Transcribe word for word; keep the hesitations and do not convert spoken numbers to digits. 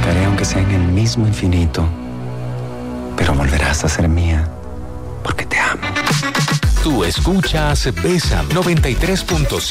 buscaré aunque sea en el mismo infinito, pero volverás a ser mía, porque te amo. Tú escuchas Bésame noventa y tres punto siete.